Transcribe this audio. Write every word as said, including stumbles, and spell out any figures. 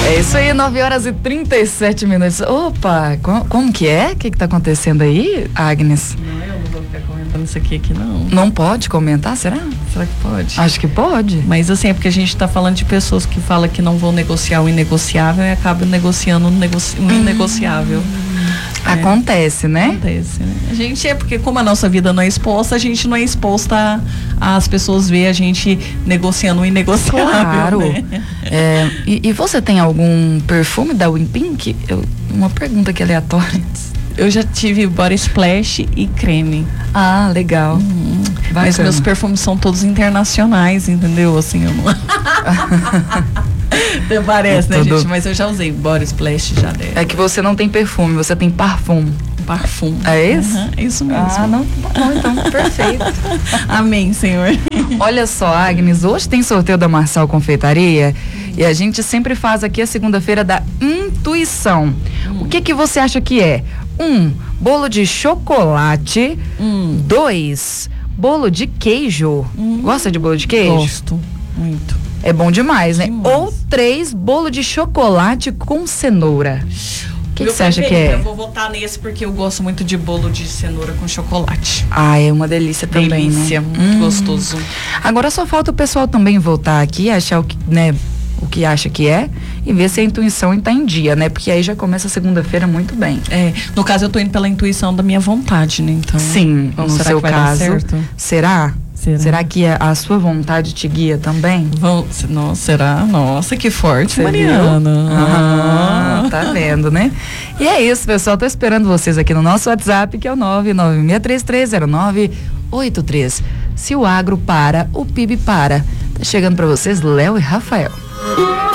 É isso aí, nove horas e trinta e sete minutos. Opa, como, como que é? O que que tá acontecendo aí, Agnes? Não, eu não vou ficar comentando isso aqui, aqui não. Não pode comentar, será? Será que pode? Acho que pode. Mas assim, é porque a gente tá falando de pessoas que falam que não vão negociar o inegociável e acabam negociando o negoci... o inegociável. É. Acontece, né? Acontece, né? A gente é porque como a nossa vida não é exposta, a gente não é exposta às pessoas ver a gente negociando o inegociável. Claro. Né? É, e, e você tem algum perfume da Wimpink? Eu, uma pergunta aqui aleatória. Eu já tive body splash e creme. Ah, legal. Uhum. Mas meus perfumes são todos internacionais, entendeu? Assim, eu não... Até parece, é né, tudo... gente? Mas eu já usei body splash já deve. É que você não tem perfume, você tem parfum. Parfum. É isso? Uhum, é isso mesmo. Ah, não, não, então, perfeito. Amém, Senhor. Olha só, Agnes, hoje tem sorteio da Marçal Confeitaria e a gente sempre faz aqui a segunda-feira da intuição. Hum. O que que você acha que é? Um, bolo de chocolate. Hum. Dois, bolo de queijo. Hum. Gosta de bolo de queijo? Gosto, muito. É bom demais, né? Demais. Ou três, bolo de chocolate com cenoura. O que você acha que é? Eu vou votar nesse porque eu gosto muito de bolo de cenoura com chocolate. Ah, é uma delícia também, delícia, né? Muito hum. gostoso. Agora só falta o pessoal também votar aqui, achar o que, né, o que acha que é e ver se a intuição está em dia, né? Porque aí já começa a segunda-feira muito bem. É, no caso eu tô indo pela intuição da minha vontade, né? Então, sim, no seu caso, será? Será? Será que a, a sua vontade te guia também? Vão, nossa, será? Nossa, que forte, Você Mariana. Ah, tá vendo, né? E é isso, pessoal. Tô esperando vocês aqui no nosso WhatsApp, que é o nove nove seis três três zero nove oito três. Se o agro para, o P I B para. Tá chegando pra vocês, Léo e Rafael.